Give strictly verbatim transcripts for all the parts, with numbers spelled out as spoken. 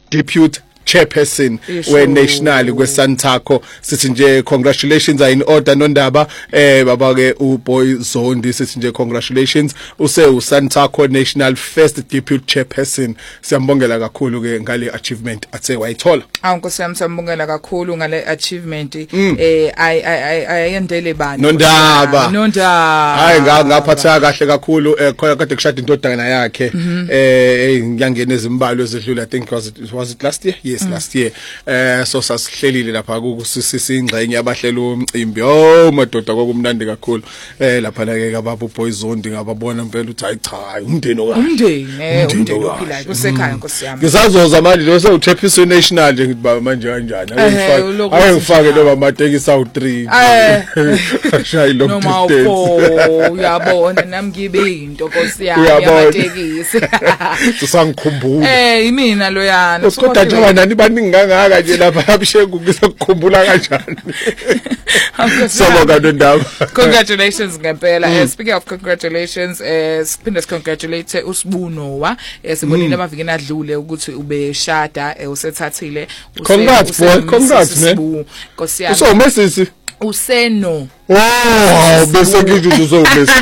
deputy chairperson we national kwe Santaco. Sithi nje congratulations are in order Nondaba. Eh baba ke uBoy Zondi sithi nje congratulations use u Santaco national first deputy chairperson. Siyambongela kakhulu ke ngale achievement athe wayithola. Awu Nkosi yami siyambongela kakhulu ngale achievement. Eh ay ay ayendele bani Nondaba Nondaba hayi ngaphatha kahle kakhulu eh khona kade kushada intodana yakhe eh ngiyangena ezimbalo ezidlula. I think was it was it last year. Yes, mm. last year. Uh, so sasihlelile lapha kukusisi ingxenye abahlela umcimbi. Oh madoda kwakumnandi kakhulu. Eh lapha ke ababa uBoy Zondi ngababona impela uthi hayi cha umndeni okahle. Umndeni eh umndeni ophilayo kusekhaya Nkosi yami. Ngisazoza manje lo sewuchairperson national nje ngiba manje kanjani. Ayifake ayifake lo bamatekisa u three. Shayi lo noma u uyabona nami ngibe into Nkosi yami yamatekisi. Tusangikhumbula. Eh imina lo yana. Kodwa nje nani baningi kangaka nje lapha abishengu ngisakukhumbula kanjani. Soboka Nondaba. Congratulations ngempela. Mm. Uh, speaking of congratulations, eh uh, siphinde congratulate uSibunowa. Eh sibonile amavikini adlule ukuthi ube shada eh usethathile. Congrats boy, congrats man. Nkosi yami. So mesisi useno. Wow, bese ngithi uzobese.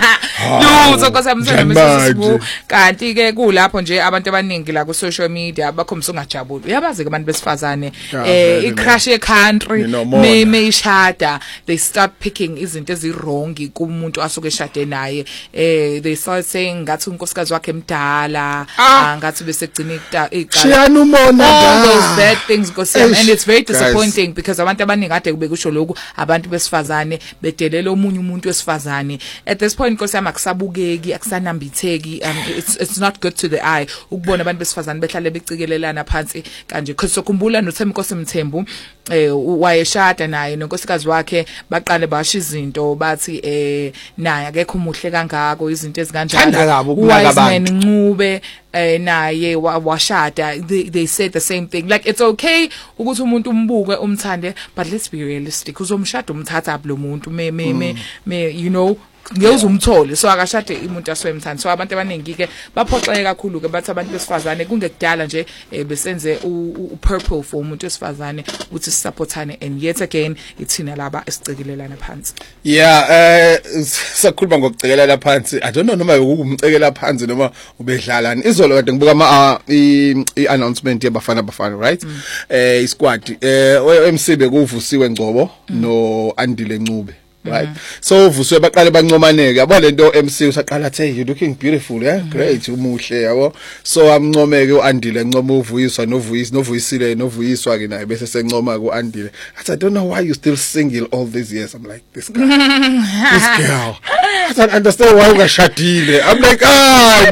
No, so Nkosi yami Sibu kanti ke kulapho nje abantu abaningi la ku social media bakhombisa ungajabula. Uyabazi ke abantu besifazane eh I crash e country may may shada they start picking izinto ezirong kumuntu asuke eshade naye. Eh they start saying ngathi unkosikazi wakhe emdala ngathi bese gcina iqala. All those bad things Nkosi yami and it's very disappointing because abantu abaningi kade kube kusho lokhu abantu besifazane bedelela omunye umuntu wesifazane. At this point Nkosi yami akusabukeki akusanambitheki. um, it's it's not good to the eye ukubona abantu besifazane behlale becikelelana phansi kanje because sokhumbula noThembikhosini Mthembu eh wayeshada naye nonkosikazi wakhe baqale basho izinto bathi eh naye akekho umuhle kangako izinto ezikanjalo uWiseman Ncube eh naye washada. They, they said the same thing like it's okay ukuthi umuntu umbuke umthande but let's be realistic uzomshada umthatha lo muntu me me me, me you know ngeze umthole so akashade imuntu aswemthanda. So abantu abaningi ke baphoxeke kakhulu ke bathi abantu besifazane kungekudala nje besenze u purple for umuntu wesifazane ukuthi supportane and yet again ithina laba esicekelelana phansi. Yeah, eh sakhuluma ngokucekelana phansi. I don't know noma ukumcekela phansi noma ubedlalani. Izolo kade ngibuka ama I announcement yabafana bafana right? Eh isquad eh M C bekuvusiwe Ngcobo no Andile Ncube. Right. So vuswe baqale bancomaneke yabo lento M C usaqala athi you looking beautiful yeah great umuhle yabo so amncomeke uAndile Ncoma uvuyiswa novuyisi novuyisile novuyiswa ke naye bese sencoma kuAndile. I don't know why you still single all these years. I'm like this guy this girl I don't understand why ungashadile. I'm like ah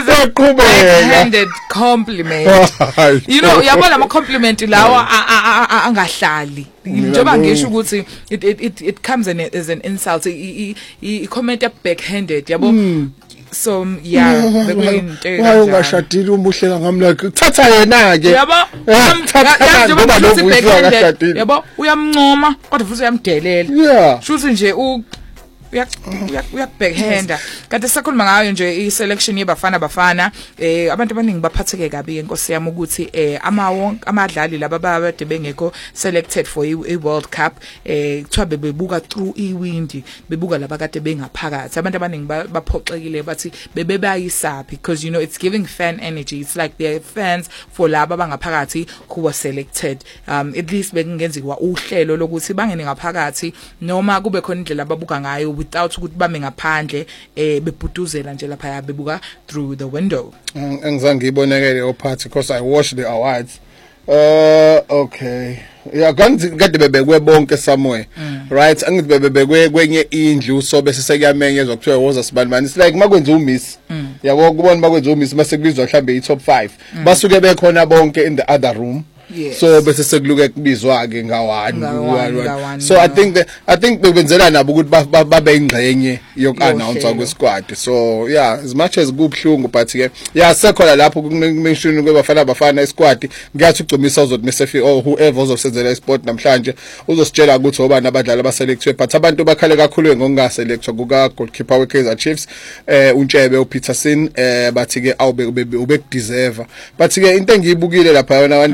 backhanded compliment. You know yabona ama compliment lawa angahlali njengoba ngisho ukuthi it it it comes in as an insult. I I comment backhanded yabo. So yeah bekuyinto why ungashadile umuhle ngami like thatha yena ke yabo yabo uyamncoma kodwa futhi uyamdelela shuthi nje u uyakubhackhander kanti sakhuluma ngayo nje I-selection yebafana bafana eh abantu abaningi baphatheke kabi Nkosi yami ukuthi eh ama amadlali laba abade bengekho selected for i-World Cup eh kuthiwa bebebuka through iwindi bebuka laba kade bengaphakathi. Abantu abaningi baphoxekile bathi bebebayisaphi because you know it's giving fan energy. It's like they're fans for laba abangaphakathi who were selected. Um at least bekungenziwa uhlelo lokuthi bangene ngaphakathi noma kube khona indlela ababuka ngayo without ukuthi bame ngaphandle eh bebhuduzela nje lapha bebuka through the window. Engizange ngibonekele ophathi because I watched the awards. Uh okay. Yeah, kanti kade bebekwe bonke somewhere. Right? Angithi bebekwe kwenye indlu so bese sekuyamenyezwa kuthiwa woza sibanibani. It's like makwenza umiss. Yabo kubona makwenza umiss mase kubizwa mhlambe i-top five. Basuke bekhona bonke in the other room. Yes. So bese sekuluke kubizwa ke ngawani. So I think that I think bebenzela nabo ukuthi babe ingxenye yokannounce kwesquad. So yeah, as much as kubhlungu but ke yeah sekhona lapho kumention kwebafana bafana isquad ngiyathi ugcimisa uzothi mesefi or whoever uzosenzela isport namhlanje uzositshela ukuthi obani abadlali abaselectwe but abantu bakhala kakhulu ngokungaselectwa kuka goalkeeper weKaizer Chiefs eh uNtshebe uPeterson eh bathi ke awube ube deserve but ke into engiyibukile lapha yona